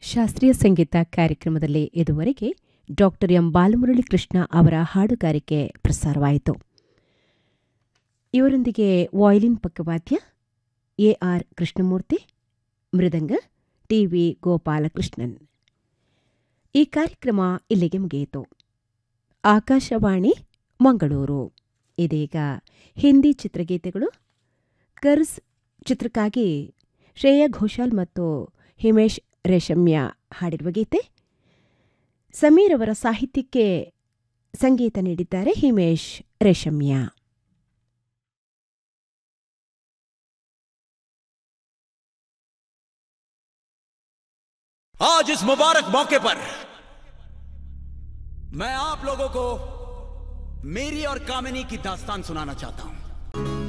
ಶಾಸ್ತ್ರೀಯ ಸಂಗೀತ ಕಾರ್ಯಕ್ರಮದಲ್ಲಿ ಇದುವರೆಗೆ ಡಾಕ್ಟರ್ ಎಂ ಬಾಲಮುರಳಿ ಕೃಷ್ಣ ಅವರ ಹಾಡುಗಾರಿಕೆ ಪ್ರಸಾರವಾಯಿತು. ಇವರೊಂದಿಗೆ ವಾಯ್ಲಿನ್ ಪಕ್ಕವಾದ್ಯ ಎಆರ್ ಕೃಷ್ಣಮೂರ್ತಿ, ಮೃದಂಗ ಟಿವಿ ಗೋಪಾಲಕೃಷ್ಣನ್. ಈ ಕಾರ್ಯಕ್ರಮ ಇಲ್ಲಿಗೆ ಮುಗಿಯಿತು. ಆಕಾಶವಾಣಿ ಮಂಗಳೂರು. ಇದೀಗ ಹಿಂದಿ ಚಿತ್ರಗೀತೆಗಳು. ಕರ್ಜ್ ಚಿತ್ರಕ್ಕಾಗಿ ಶ್ರೇಯಾ ಘೋಷಾಲ್ ಮತ್ತು ಹಿಮೇಶ್ ರೇಷಮ್ಯ ಹಾಡಿರುವ ಗೀತೆ. ಸಮೀರ್ ಅವರ ಸಾಹಿತ್ಯಕ್ಕೆ ಸಂಗೀತ ನೀಡಿದ್ದಾರೆ ಹಿಮೇಶ್ ರೇಷಮ್ಯ. आज इस मुबारक मौके पर मैं आप लोगों को मेरी और कामिनी की दास्तान सुनाना चाहता हूं.